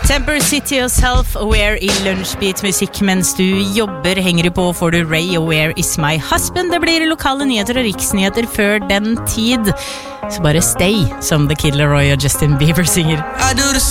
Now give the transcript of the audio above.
Temper City og Self-Aware I Lunsjbit musikk mens du jobber. Henger du på, får du Ray og Where Is My Husband. Det blir lokale nyheter og riksnyheter før den tid. Så bare stay, som The Kid Laroi og Justin Bieber synger. I do the